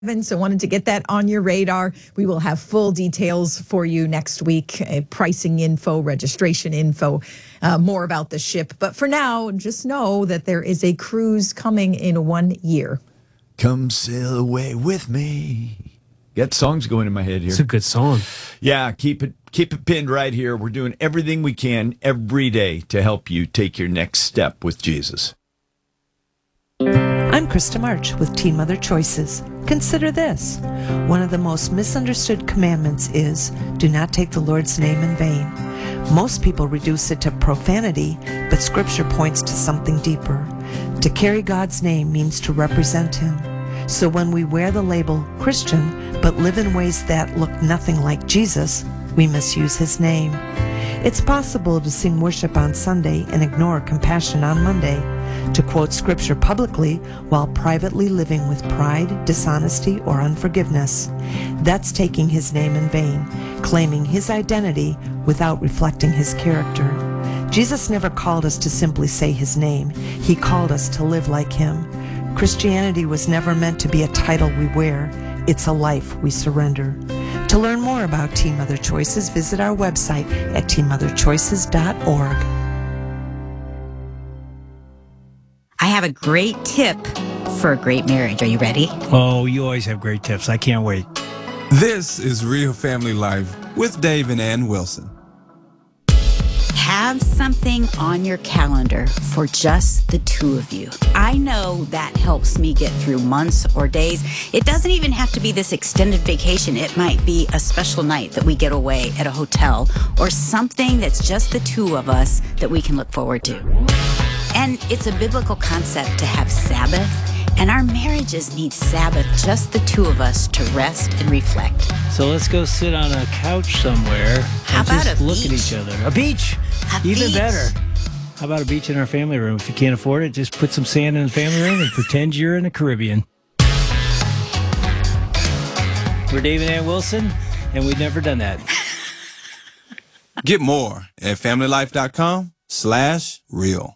So wanted to get that on your radar. We will have full details for you next week, pricing info, registration info, more about the ship. But for now, just know that there is a cruise coming in 1 year. Come sail away with me. Got songs going in my head here. It's a good song. Yeah, keep it pinned right here. We're doing everything we can every day to help you take your next step with Jesus. I'm Krista March with Teen Mother Choices. Consider this. One of the most misunderstood commandments is, do not take the Lord's name in vain. Most people reduce it to profanity, but Scripture points to something deeper. To carry God's name means to represent Him. So when we wear the label Christian, but live in ways that look nothing like Jesus, we misuse His name. It's possible to sing worship on Sunday and ignore compassion on Monday, to quote Scripture publicly while privately living with pride, dishonesty, or unforgiveness. That's taking His name in vain, claiming His identity without reflecting His character. Jesus never called us to simply say His name. He called us to live like Him. Christianity was never meant to be a title we wear. It's a life we surrender. To learn more about Teen Mother Choices, visit our website at teenmotherchoices.org. I have a great tip for a great marriage. Are you ready? Oh, you always have great tips. I can't wait. This is Real Family Life with Dave and Ann Wilson. Have something on your calendar for just the two of you. I know that helps me get through months or days. It doesn't even have to be this extended vacation. It might be a special night that we get away at a hotel or something that's just the two of us that we can look forward to. And it's a biblical concept to have Sabbath, and our marriages need Sabbath, just the two of us, to rest and reflect. So let's go sit on a couch somewhere How and about just a look beach? at each other. A beach! Even beach. better. How about a beach in our family room? If you can't afford it, just put some sand in the family room and pretend you're in the Caribbean. We're Dave and Ann Wilson, and we've never done that. Get more at familylife.com/real.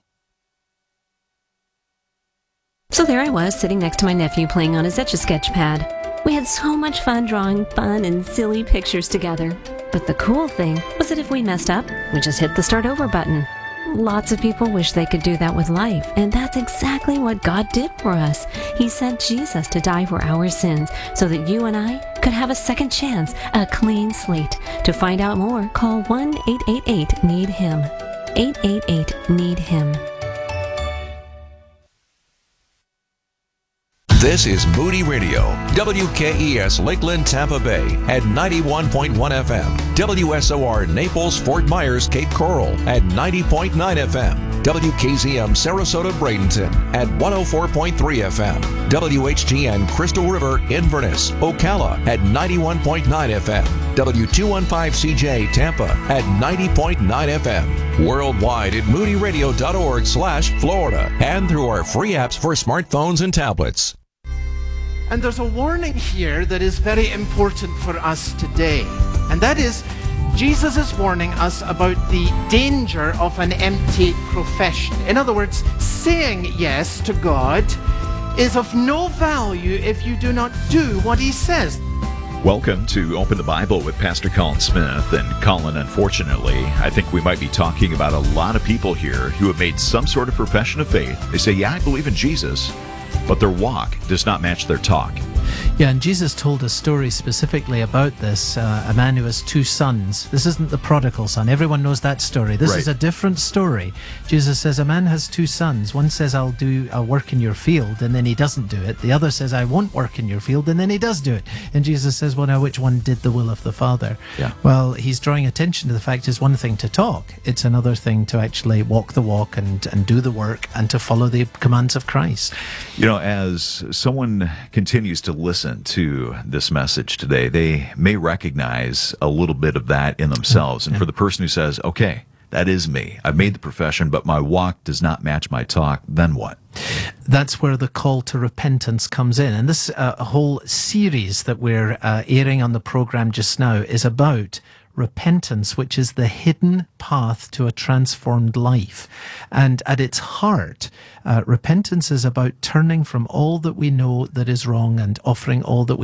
So there I was, sitting next to my nephew playing on his Etch-a-Sketch pad. We had so much fun drawing fun and silly pictures together. But the cool thing was that if we messed up, we just hit the start over button. Lots of people wish they could do that with life, and that's exactly what God did for us. He sent Jesus to die for our sins so that you and I could have a second chance, a clean slate. To find out more, call 1-888-NEED-HIM. 888-NEED-HIM. This is Moody Radio, WKES Lakeland, Tampa Bay at 91.1 FM, WSOR Naples, Fort Myers, Cape Coral at 90.9 FM, WKZM Sarasota, Bradenton at 104.3 FM, WHTN Crystal River, Inverness, Ocala at 91.9 FM, W215CJ Tampa at 90.9 FM, worldwide at moodyradio.org/Florida, and through our free apps for smartphones and tablets. And there's a warning here that is very important for us today. And that is, Jesus is warning us about the danger of an empty profession. In other words, saying yes to God is of no value if you do not do what He says. Welcome to Open the Bible with Pastor Colin Smith. And Colin, unfortunately, I think we might be talking about a lot of people here who have made some sort of profession of faith. They say, yeah, I believe in Jesus, but their walk does not match their talk. Yeah, and Jesus told a story specifically about this, a man who has two sons. This isn't the prodigal son. Everyone knows that story. This is a different story. Jesus says a man has two sons. One says, I'll work in your field, and then he doesn't do it. The other says, I won't work in your field, and then he does do it. And Jesus says, well, now which one did the will of the Father? Yeah. Well, he's drawing attention to the fact it's one thing to talk. It's another thing to actually walk the walk and do the work and to follow the commands of Christ. You know, as someone continues to listen to this message today, they may recognize a little bit of that in themselves. And for the person who says, okay, that is me, I've made the profession, but my walk does not match my talk, then what? That's where the call to repentance comes in. And this whole series that we're airing on the program just now is about repentance, which is the hidden path to a transformed life. And at its heart, repentance is about turning from all that we know that is wrong and offering all that we